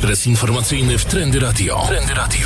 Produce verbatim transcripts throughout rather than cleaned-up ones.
Ekspres informacyjny w Trendy Radio. Trendy Radio.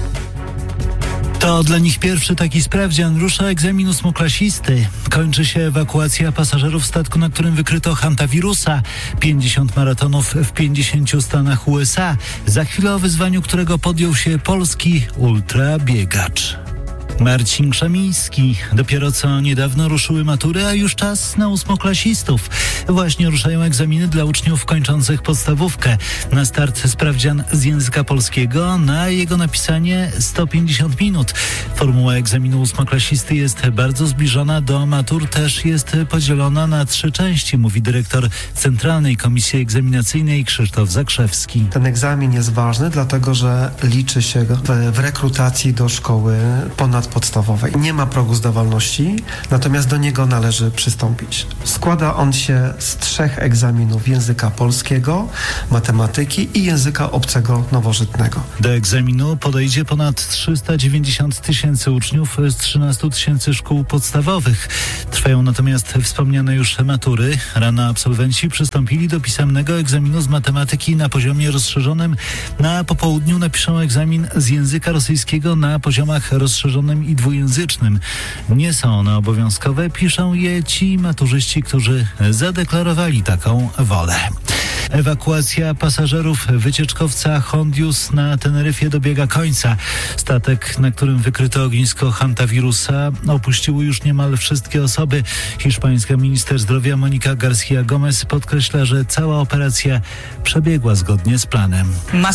To dla nich pierwszy taki sprawdzian. Rusza egzamin ósmoklasisty. Kończy się ewakuacja pasażerów statku, na którym wykryto hantawirusa. pięćdziesiąt maratonów w pięćdziesięciu stanach U S A. Za chwilę o wyzwaniu, którego podjął się polski ultrabiegacz. Marcin Krzemiński. Dopiero co niedawno ruszyły matury, a już czas na ósmoklasistów. Właśnie ruszają egzaminy dla uczniów kończących podstawówkę. Na start sprawdzian z języka polskiego, na jego napisanie sto pięćdziesiąt minut. Formuła egzaminu ósmoklasisty jest bardzo zbliżona do matur, też jest podzielona na trzy części, mówi dyrektor Centralnej Komisji Egzaminacyjnej Krzysztof Zakrzewski. Ten egzamin jest ważny, dlatego że liczy się w, w rekrutacji do szkoły ponadpodstawowej. Nie ma progu zdawalności, natomiast do niego należy przystąpić. Składa on się z trzech egzaminów: języka polskiego, matematyki i języka obcego nowożytnego. Do egzaminu podejdzie ponad trzysta dziewięćdziesiąt tysięcy uczniów z trzynastu tysięcy szkół podstawowych. Trwają natomiast wspomniane już matury. Rano absolwenci przystąpili do pisemnego egzaminu z matematyki na poziomie rozszerzonym. Na popołudniu napiszą egzamin z języka rosyjskiego na poziomach rozszerzonym i dwujęzycznym. Nie są one obowiązkowe, piszą je ci maturzyści, którzy zadeklarowali taką wolę. Ewakuacja pasażerów wycieczkowca Hondius na Teneryfie dobiega końca. Statek, na którym wykryto ognisko hantawirusa, opuściły już niemal wszystkie osoby. Hiszpańska minister zdrowia Monika García Gómez podkreśla, że cała operacja przebiegła zgodnie z planem.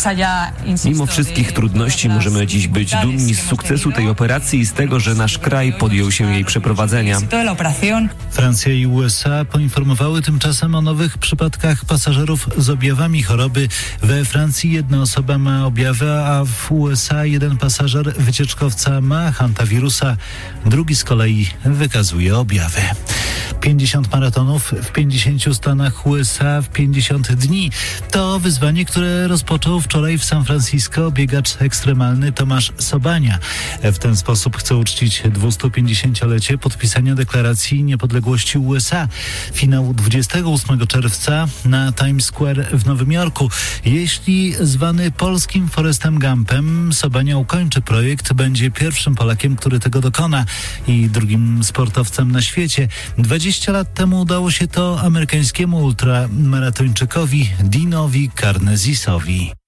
Mimo wszystkich trudności możemy dziś być dumni z sukcesu tej operacji i z tego, że nasz kraj podjął się jej przeprowadzenia. Francja i U S A poinformowały tymczasem o nowych przypadkach pasażerów z objawami choroby. We Francji jedna osoba ma objawy, a w U S A jeden pasażer wycieczkowca ma hantawirusa, drugi z kolei wykazuje objawy. pięćdziesiąt maratonów w pięćdziesięciu stanach U S A w pięćdziesiąt dni. To wyzwanie, które rozpoczął wczoraj w San Francisco biegacz ekstremalny Tomasz Sobania. W ten sposób chce uczcić dwustupięćdziesięciolecie podpisania deklaracji niepodległości U S A. Finał dwudziestego ósmego czerwca na Times Square w Nowym Jorku. Jeśli zwany polskim Forrestem Gumpem, Sobania ukończy projekt, będzie pierwszym Polakiem, który tego dokona i drugim sportowcem na świecie. dwadzieścia lat temu udało się to amerykańskiemu ultramaratończykowi Deanowi Karnezisowi.